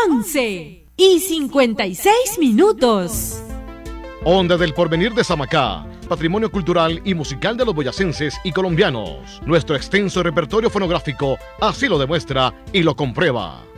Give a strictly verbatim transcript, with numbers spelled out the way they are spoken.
once y cincuenta y seis minutos. Onda del Porvenir de Samacá, patrimonio cultural y musical de los boyacenses y colombianos. Nuestro extenso repertorio fonográfico así lo demuestra y lo comprueba.